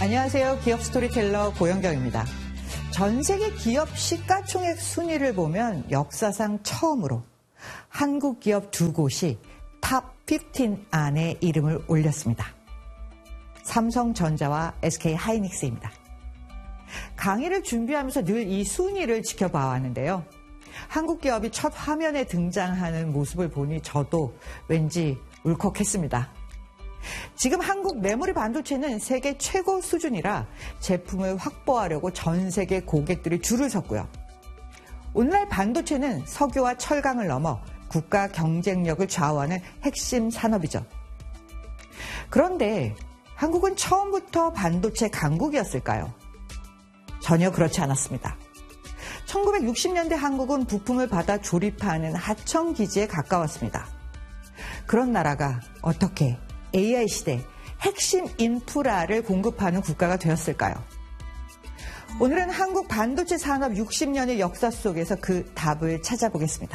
안녕하세요. 기업 스토리텔러 고영경입니다. 전 세계 기업 시가총액 순위를 보면 역사상 처음으로 한국 기업 두 곳이 탑 15 안에 이름을 올렸습니다. 삼성전자와 SK하이닉스입니다. 강의를 준비하면서 늘 이 순위를 지켜봐 왔는데요. 한국 기업이 첫 화면에 등장하는 모습을 보니 저도 왠지 울컥했습니다. 지금 한국 메모리 반도체는 세계 최고 수준이라 제품을 확보하려고 전 세계 고객들이 줄을 섰고요. 오늘날 반도체는 석유와 철강을 넘어 국가 경쟁력을 좌우하는 핵심 산업이죠. 그런데 한국은 처음부터 반도체 강국이었을까요? 전혀 그렇지 않았습니다. 1960년대 한국은 부품을 받아 조립하는 하청 기지에 가까웠습니다. 그런 나라가 어떻게 AI 시대 핵심 인프라를 공급하는 국가가 되었을까요? 오늘은 한국 반도체 산업 60년의 역사 속에서 그 답을 찾아보겠습니다.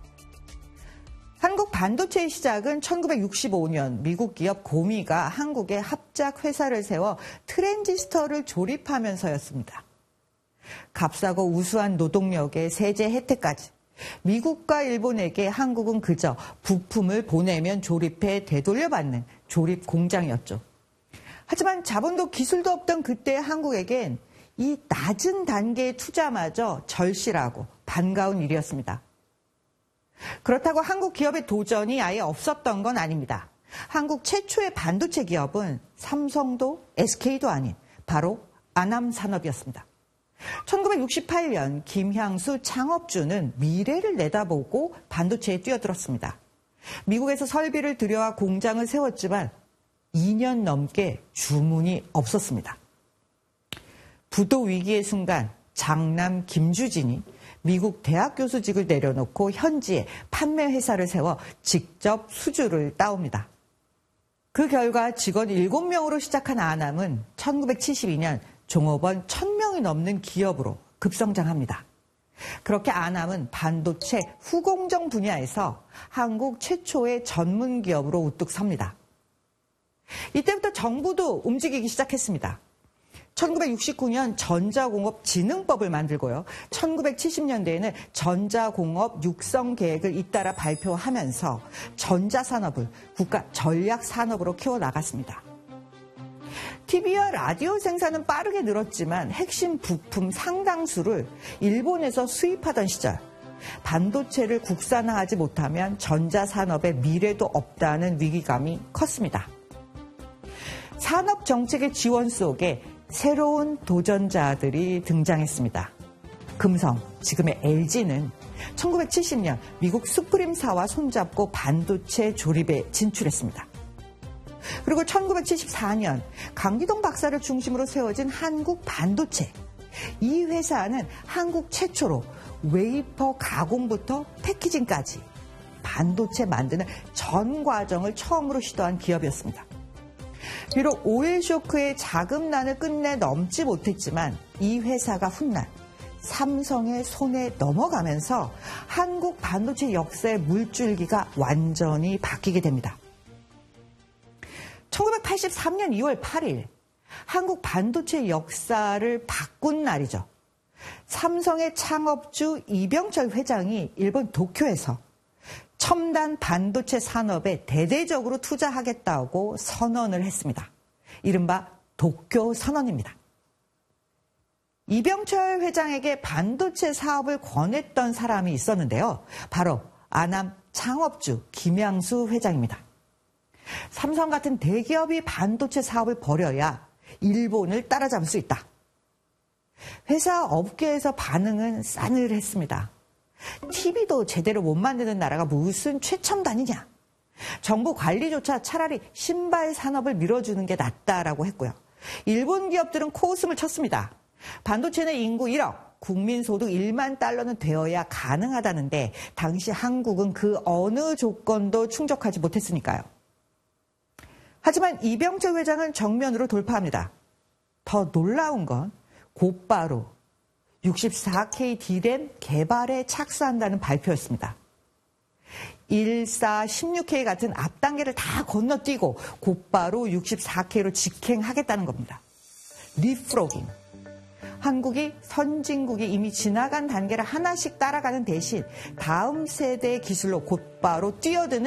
한국 반도체의 시작은 1965년 미국 기업 고미가 한국에 합작 회사를 세워 트랜지스터를 조립하면서였습니다. 값싸고 우수한 노동력의 세제 혜택까지 미국과 일본에게 한국은 그저 부품을 보내면 조립해 되돌려받는 조립 공장이었죠. 하지만 자본도 기술도 없던 그때 한국에겐 이 낮은 단계의 투자마저 절실하고 반가운 일이었습니다. 그렇다고 한국 기업의 도전이 아예 없었던 건 아닙니다. 한국 최초의 반도체 기업은 삼성도 SK도 아닌 바로 아남산업이었습니다. 1968년 김향수 창업주는 미래를 내다보고 반도체에 뛰어들었습니다. 미국에서 설비를 들여와 공장을 세웠지만 2년 넘게 주문이 없었습니다. 부도 위기의 순간 장남 김주진이 미국 대학 교수직을 내려놓고 현지에 판매 회사를 세워 직접 수주를 따옵니다. 그 결과 직원 7명으로 시작한 아남은 1972년 종업원 1000명이 넘는 기업으로 급성장합니다. 그렇게 아남은 반도체 후공정 분야에서 한국 최초의 전문 기업으로 우뚝 섭니다. 이때부터 정부도 움직이기 시작했습니다. 1969년 전자공업진흥법을 만들고요. 1970년대에는 전자공업 육성 계획을 잇따라 발표하면서 전자산업을 국가 전략산업으로 키워나갔습니다. TV와 라디오 생산은 빠르게 늘었지만 핵심 부품 상당수를 일본에서 수입하던 시절 반도체를 국산화하지 못하면 전자산업의 미래도 없다는 위기감이 컸습니다. 산업정책의 지원 속에 새로운 도전자들이 등장했습니다. 금성, 지금의 LG는 1970년 미국 수프림사와 손잡고 반도체 조립에 진출했습니다. 그리고 1974년 강기동 박사를 중심으로 세워진 한국 반도체. 이 회사는 한국 최초로 웨이퍼 가공부터 패키징까지 반도체 만드는 전 과정을 처음으로 시도한 기업이었습니다. 비록 오일 쇼크의 자금난을 끝내 넘지 못했지만 이 회사가 훗날 삼성의 손에 넘어가면서 한국 반도체 역사의 물줄기가 완전히 바뀌게 됩니다. 1983년 2월 8일 한국 반도체 역사를 바꾼 날이죠. 삼성의 창업주 이병철 회장이 일본 도쿄에서 첨단 반도체 산업에 대대적으로 투자하겠다고 선언을 했습니다. 이른바 도쿄 선언입니다. 이병철 회장에게 반도체 사업을 권했던 사람이 있었는데요. 바로 아남 창업주 김향수 회장입니다. 삼성 같은 대기업이 반도체 사업을 벌여야 일본을 따라잡을 수 있다. 회사 업계에서 반응은 싸늘했습니다. TV도 제대로 못 만드는 나라가 무슨 최첨단이냐. 정부 관리조차 차라리 신발 산업을 밀어주는 게 낫다라고 했고요. 일본 기업들은 코웃음을 쳤습니다. 반도체는 인구 1억, 국민 소득 1만 달러는 되어야 가능하다는데 당시 한국은 그 어느 조건도 충족하지 못했으니까요. 하지만 이병철 회장은 정면으로 돌파합니다. 더 놀라운 건 곧바로 64K D램 개발에 착수한다는 발표였습니다. 14, 16K 같은 앞단계를 다 건너뛰고 곧바로 64K로 직행하겠다는 겁니다. 리프로깅. 한국이 선진국이 이미 지나간 단계를 하나씩 따라가는 대신 다음 세대의 기술로 곧바로 뛰어드는